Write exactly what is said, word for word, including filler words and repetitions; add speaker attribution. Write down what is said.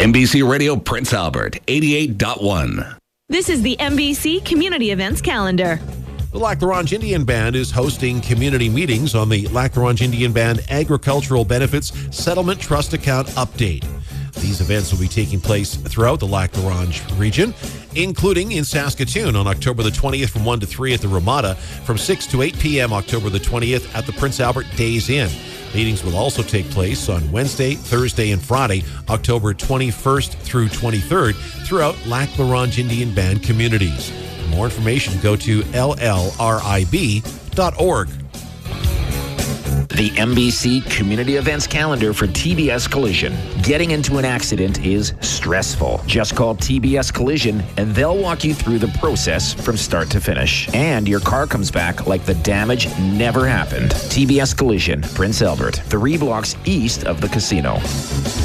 Speaker 1: N B C Radio Prince Albert, eighty-eight point one.
Speaker 2: This is the N B C Community Events Calendar.
Speaker 3: The Lac La Ronge Indian Band is hosting community meetings on the Lac La Ronge Indian Band Agricultural Benefits Settlement Trust Account Update. These events will be taking place throughout the Lac La Ronge region, including in Saskatoon on October the twentieth from one to three at the Ramada, from six to eight p.m. October the twentieth at the Prince Albert Days Inn. Meetings will also take place on Wednesday, Thursday, and Friday, October twenty-first through twenty-third, throughout Lac La Ronge Indian Band communities. For more information, go to L L R I B dot org.
Speaker 4: The N B C Community Events Calendar for T B S Collision. Getting into an accident is stressful. Just call T B S Collision and they'll walk you through the process from start to finish. And your car comes back like the damage never happened. T B S Collision, Prince Albert, three blocks east of the casino.